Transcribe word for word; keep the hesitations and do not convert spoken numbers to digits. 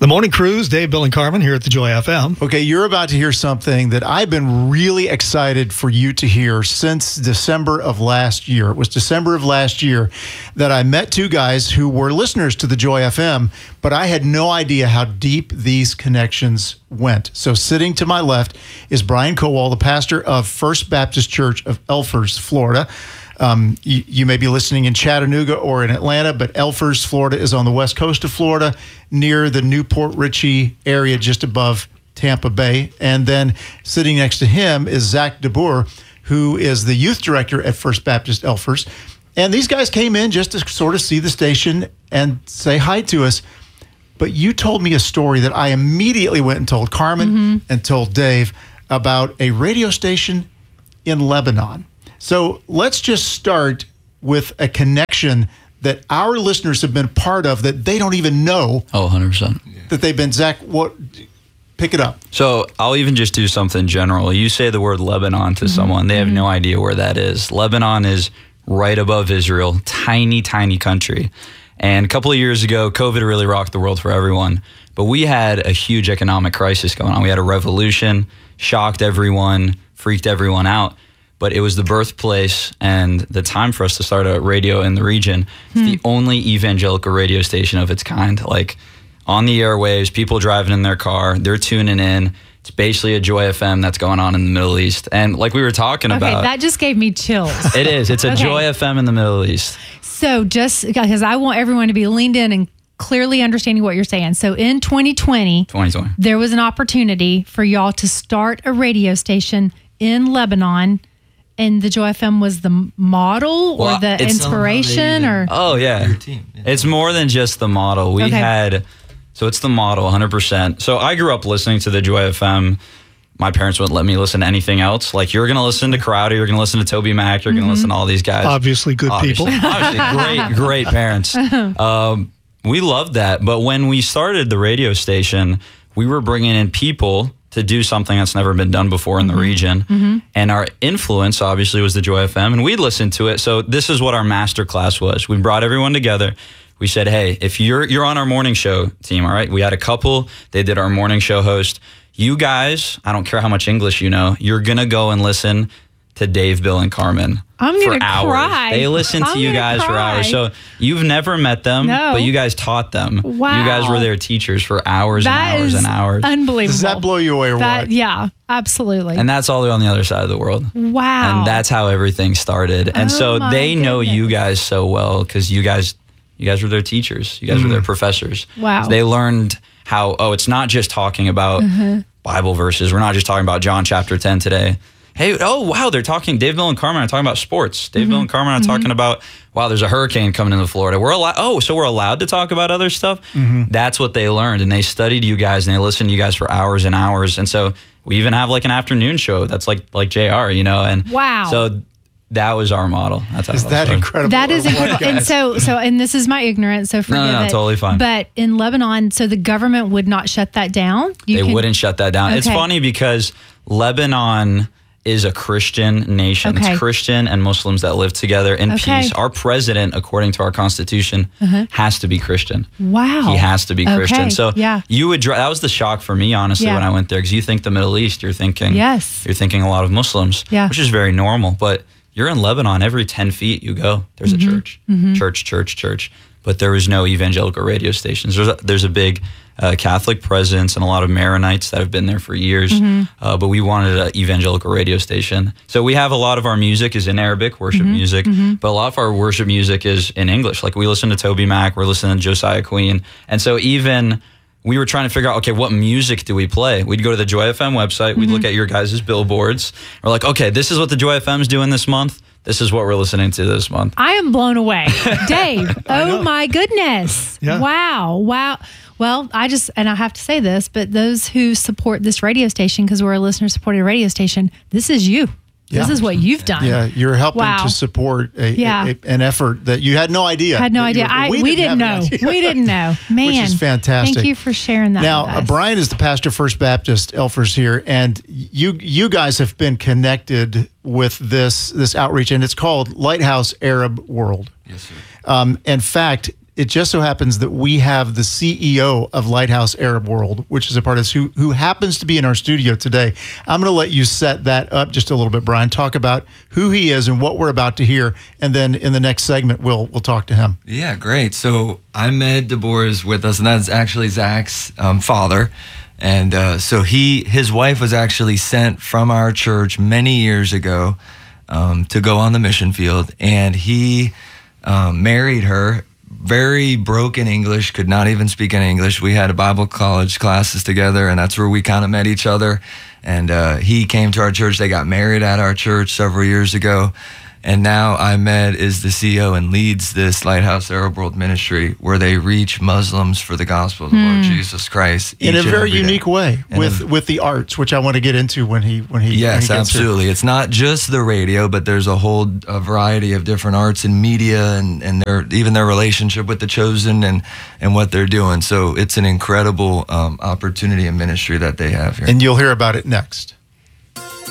The Morning Cruise, Dave, Bill, and Carmen here at the Joy F M. Okay, you're about to hear something that I've been really excited for you to hear since December of last year. It was December of last year that I met two guys who were listeners to the Joy F M, but I had no idea how deep these connections went. So sitting to my left is Brian Kowal, the pastor of First Baptist Church of Elfers, Florida. Um, you, you may be listening in Chattanooga or in Atlanta, but Elfers, Florida is on the west coast of Florida near the Newport Richey area just above Tampa Bay. And then sitting next to him is Zach DeBoer, who is the youth director at First Baptist Elfers. And these guys came in just to sort of see the station and say hi to us. But you told me a story that I immediately went and told Carmen mm-hmm. and told Dave about a radio station in Lebanon. So let's just start with a connection that our listeners have been part of that they don't even know. Oh, one hundred percent. That they've been. Zach, what? Pick it up. So I'll even just do something general. You say the word Lebanon to mm-hmm. someone, they have no idea where that is. Lebanon is right above Israel, tiny, tiny country. And a couple of years ago, COVID really rocked the world for everyone. But we had a huge economic crisis going on. We had a revolution, shocked everyone, freaked everyone out. But it was the birthplace and the time for us to start a radio in the region. It's hmm. the only evangelical radio station of its kind. Like on the airwaves, people driving in their car, they're tuning in. It's basically a Joy F M that's going on in the Middle East. And like we were talking okay, about. That just gave me chills. It is. It's a okay. Joy F M in the Middle East. So just because I want everyone to be leaned in and clearly understanding what you're saying. So in twenty twenty, twenty twenty, there was an opportunity for y'all to start a radio station in Lebanon. And the Joy F M was the model or well, the inspiration or? Oh, yeah. Your team. Yeah. It's more than just the model. We okay. had, so it's the model, one hundred percent. So I grew up listening to the Joy F M. My parents wouldn't let me listen to anything else. Like, you're going to listen to Crowder, you're going to listen to Toby Mac, you're mm-hmm. going to listen to all these guys. Obviously good obviously, people. Obviously, great, great parents. Um, we loved that. But when we started the radio station, we were bringing in people to do something that's never been done before in the region. Mm-hmm. And our influence, obviously, was the Joy F M, and we listened to it. So this is what our master class was. We brought everyone together. We said, hey, if you're you're on our morning show team, all right? We had a couple. They did our morning show host. You guys, I don't care how much English you know, you're going to go and listen to Dave, Bill, and Carmen I'm for gonna hours. Cry. They listen I'm to you guys cry. for hours. So you've never met them, no. but you guys taught them. Wow. You guys were their teachers for hours that and hours and hours. Unbelievable. Does that blow you away or that, what? Yeah, absolutely. And that's all the way on the other side of the world. Wow. And that's how everything started. And oh so they know goodness. you guys so well because you guys you guys were their teachers. You guys mm. were their professors. Wow. They learned how, oh, it's not just talking about uh-huh. Bible verses. We're not just talking about John chapter ten today. Hey, oh, wow, they're talking, Dave, Bill, and Carmen are talking about sports. Dave, mm-hmm. Bill, and Carmen are mm-hmm. talking about, wow, there's a hurricane coming into Florida. We're allowed, oh, so we're allowed to talk about other stuff? Mm-hmm. That's what they learned, and they studied you guys, and they listened to you guys for hours and hours. And so we even have like an afternoon show that's like like J R, you know? And wow. So that was our model. That's how is that started. incredible? That is incredible. And so, so, and this is my ignorance, so forgive no, no, no, it. totally fine. But in Lebanon, so the government would not shut that down? You they can, wouldn't shut that down. Okay. It's funny because Lebanon is a Christian nation. Okay. It's Christian and Muslims that live together in okay. peace. Our president, according to our constitution, uh-huh. has to be Christian. Wow. He has to be okay. Christian. So yeah. you would, that was the shock for me, honestly, yeah. when I went there, because you think the Middle East, you're thinking, yes. you're thinking a lot of Muslims, yeah. which is very normal. But you're in Lebanon, every ten feet you go, there's mm-hmm. a church, mm-hmm. church, church, church. But there was no evangelical radio stations. There's a, there's a big uh, Catholic presence and a lot of Maronites that have been there for years. Mm-hmm. Uh, but we wanted an evangelical radio station. So we have a lot of our music is in Arabic, worship mm-hmm. music, mm-hmm. but a lot of our worship music is in English. Like we listen to Toby Mac, we're listening to Josiah Queen. And so even we were trying to figure out, okay, what music do we play? We'd go to the Joy F M website. We'd mm-hmm. look at your guys' billboards. We're like, okay, this is what the Joy F M's doing this month. This is what we're listening to this month. I am blown away. Dave, oh my goodness. Yeah. Wow. Wow. Well, I just, and I have to say this, but those who support this radio station, because we're a listener-supported radio station, this is you. This yeah. is what you've done. Yeah, you're helping wow. to support a, yeah. a, an effort that you had no idea. Had no idea. I, we, we didn't, didn't know. We didn't know. Man. Which is fantastic. Thank you for sharing that Now, with uh, us. Brian is the pastor of First Baptist Elfers here, and you you guys have been connected with this this outreach, and it's called Lighthouse Arab World. Yes, sir. Um, in fact, it just so happens that we have the C E O of Lighthouse Arab World, which is a part of this, who, who happens to be in our studio today. I'm going to let you set that up just a little bit, Brian. Talk about who he is and what we're about to hear, and then in the next segment, we'll we'll talk to him. Yeah, great. So Ahmed DeBoer is with us, and that's actually Zach's um, father. And uh, so he, his wife was actually sent from our church many years ago um, to go on the mission field, and he um, married her. Very broken English, could not even speak any English. We had a Bible college classes together, and that's where we kind of met each other. And uh, he came to our church. They got married at our church several years ago. And now Ahmed is the C E O and leads this Lighthouse Arab World ministry where they reach Muslims for the gospel of the Lord Jesus Christ in a very day. unique way with a, with the arts, which I want to get into when he when he yes, when he gets absolutely. Here. It's not just the radio, but there's a whole a variety of different arts and media, and and their even their relationship with the chosen and and what they're doing. So it's an incredible um, opportunity and ministry that they have here. And you'll hear about it next.